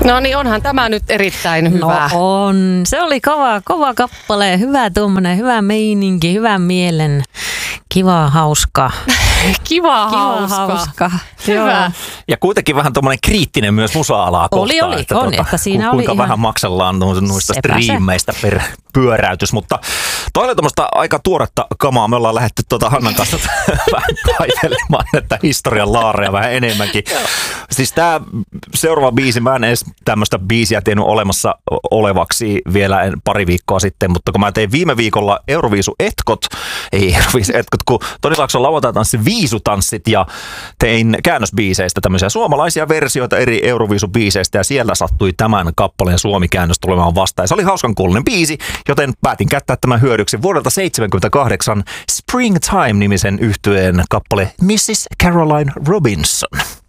No niin, onhan tämä nyt erittäin hyvä. No on. Se oli kova kappale. Hyvä tuommoinen, hyvä meininki, hyvä mielen. Kiva, hauska. Kiva hauska. Hyvä. Ja kuitenkin vähän tuommoinen kriittinen myös musa-alaa kohtaan. Että siinä kuinka oli vähän ihan maksellaan noista striimeistä per pyöräytys. Mutta toi oli tuommoista aika tuoretta kamaa. Me ollaan lähdetty Hannan kanssa vähän kaivelemaan näitä historian laareja vähän enemmänkin. Siis tää seuraava biisi, mä en edes tämmöistä biisiä tiennyt olemassa olevaksi vielä pari viikkoa sitten, mutta kun mä tein viime viikolla Euroviisu-etkot, kun Toni Laakson lauantai-tanssin viisutanssit ja tein käännösbiiseistä tämmöisiä suomalaisia versioita eri Euroviisu-biiseistä ja siellä sattui tämän kappaleen suomi-käännös tulemaan vastaan. Ja se oli hauskan kuulunen biisi, joten päätin käyttää tämän hyödyksi vuodelta 1978 Springtime-nimisen yhtyeen kappale Mrs. Caroline Robinson.